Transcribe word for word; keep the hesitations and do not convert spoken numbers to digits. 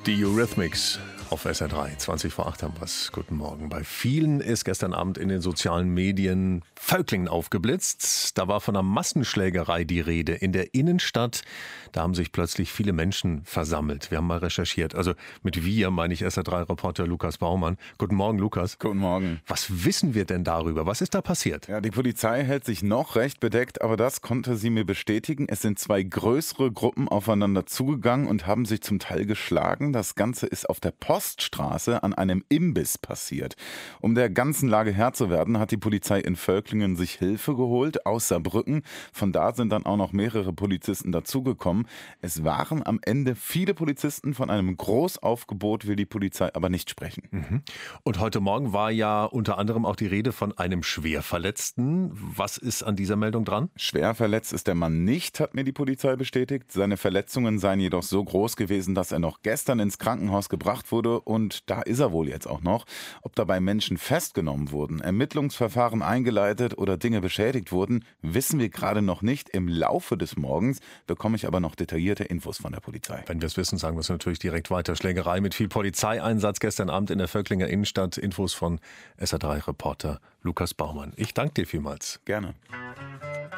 Die Eurythmics auf S R drei. zwanzig vor acht haben wir's. Guten Morgen. Bei vielen ist gestern Abend in den sozialen Medien Völklingen aufgeblitzt. Da war von einer Massenschlägerei die Rede in der Innenstadt. Da haben sich plötzlich viele Menschen versammelt. Wir haben mal recherchiert. Also mit wir meine ich S R drei Reporter Lukas Baumann. Guten Morgen, Lukas. Guten Morgen. Was wissen wir denn darüber? Was ist da passiert? Ja, die Polizei hält sich noch recht bedeckt, aber das konnte sie mir bestätigen. Es sind zwei größere Gruppen aufeinander zugegangen und haben sich zum Teil geschlagen. Das Ganze ist auf der Poststraße an einem Imbiss passiert. Um der ganzen Lage Herr zu werden, hat die Polizei in Völklingen sich Hilfe geholt aus Saarbrücken. Von da sind dann auch noch mehrere Polizisten dazugekommen. Es waren am Ende viele Polizisten. Von einem Großaufgebot will die Polizei aber nicht sprechen. Mhm. Und heute Morgen war ja unter anderem auch die Rede von einem Schwerverletzten. Was ist an dieser Meldung dran? Schwer verletzt ist der Mann nicht, hat mir die Polizei bestätigt. Seine Verletzungen seien jedoch so groß gewesen, dass er noch gestern ins Krankenhaus gebracht wurde, und da ist er wohl jetzt auch noch. Ob dabei Menschen festgenommen wurden, Ermittlungsverfahren eingeleitet oder Dinge beschädigt wurden, wissen wir gerade noch nicht. Im Laufe des Morgens bekomme ich aber noch detaillierte Infos von der Polizei. Wenn wir es wissen, sagen wir es natürlich direkt weiter. Schlägerei mit viel Polizeieinsatz gestern Abend in der Völklinger Innenstadt. Infos von S R drei Reporter Lukas Baumann. Ich danke dir vielmals. Gerne.